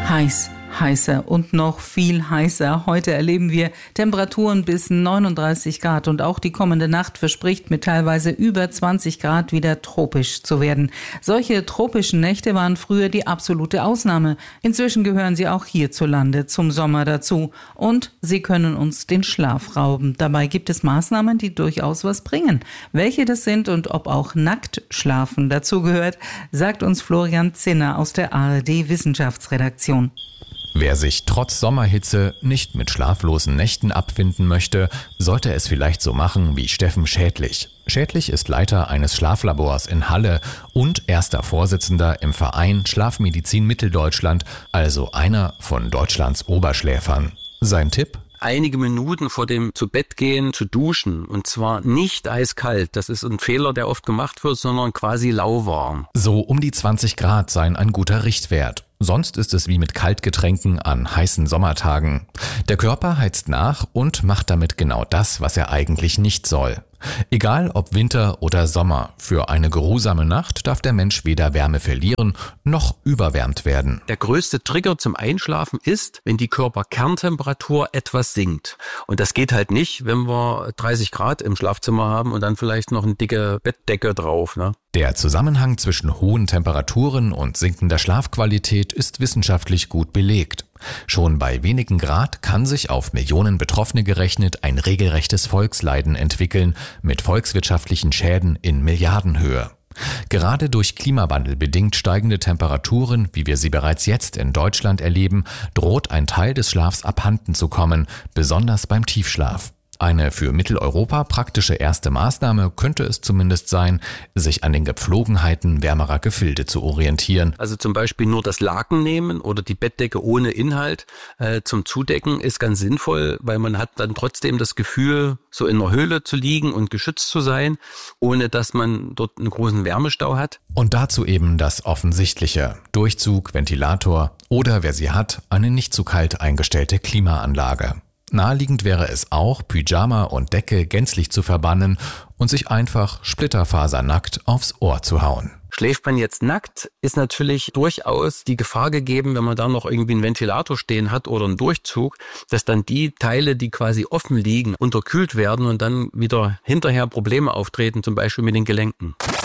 Heiß, heißer und noch viel heißer. Heute erleben wir Temperaturen bis 39 Grad und auch die kommende Nacht verspricht mit teilweise über 20 Grad wieder tropisch zu werden. Solche tropischen Nächte waren früher die absolute Ausnahme. Inzwischen gehören sie auch hierzulande zum Sommer dazu und sie können uns den Schlaf rauben. Dabei gibt es Maßnahmen, die durchaus was bringen. Welche das sind und ob auch Nacktschlafen dazugehört, sagt uns Florian Zinner aus der ARD-Wissenschaftsredaktion. Wer sich trotz Sommerhitze nicht mit schlaflosen Nächten abfinden möchte, sollte es vielleicht so machen wie Steffen Schädlich. Schädlich ist Leiter eines Schlaflabors in Halle und erster Vorsitzender im Verein Schlafmedizin Mitteldeutschland, also einer von Deutschlands Oberschläfern. Sein Tipp? Einige Minuten vor dem Zubettgehen zu duschen, und zwar nicht eiskalt, das ist ein Fehler, der oft gemacht wird, sondern quasi lauwarm. So um die 20 Grad seien ein guter Richtwert. Sonst ist es wie mit Kaltgetränken an heißen Sommertagen. Der Körper heizt nach und macht damit genau das, was er eigentlich nicht soll. Egal ob Winter oder Sommer, für eine geruhsame Nacht darf der Mensch weder Wärme verlieren noch überwärmt werden. Der größte Trigger zum Einschlafen ist, wenn die Körperkerntemperatur etwas sinkt. Und das geht halt nicht, wenn wir 30 Grad im Schlafzimmer haben und dann vielleicht noch eine dicke Bettdecke drauf, ne? Der Zusammenhang zwischen hohen Temperaturen und sinkender Schlafqualität ist wissenschaftlich gut belegt. Schon bei wenigen Grad kann sich auf Millionen Betroffene gerechnet ein regelrechtes Volksleiden entwickeln, mit volkswirtschaftlichen Schäden in Milliardenhöhe. Gerade durch Klimawandel bedingt steigende Temperaturen, wie wir sie bereits jetzt in Deutschland erleben, droht ein Teil des Schlafs abhanden zu kommen, besonders beim Tiefschlaf. Eine für Mitteleuropa praktische erste Maßnahme könnte es zumindest sein, sich an den Gepflogenheiten wärmerer Gefilde zu orientieren. Also zum Beispiel nur das Laken nehmen oder die Bettdecke ohne Inhalt zum Zudecken ist ganz sinnvoll, weil man hat dann trotzdem das Gefühl, so in einer Höhle zu liegen und geschützt zu sein, ohne dass man dort einen großen Wärmestau hat. Und dazu eben das Offensichtliche: Durchzug, Ventilator oder, wer sie hat, eine nicht zu kalt eingestellte Klimaanlage. Naheliegend wäre es auch, Pyjama und Decke gänzlich zu verbannen und sich einfach splitterfasernackt aufs Ohr zu hauen. Schläft man jetzt nackt, ist natürlich durchaus die Gefahr gegeben, wenn man da noch irgendwie einen Ventilator stehen hat oder einen Durchzug, dass dann die Teile, die quasi offen liegen, unterkühlt werden und dann wieder hinterher Probleme auftreten, zum Beispiel mit den Gelenken.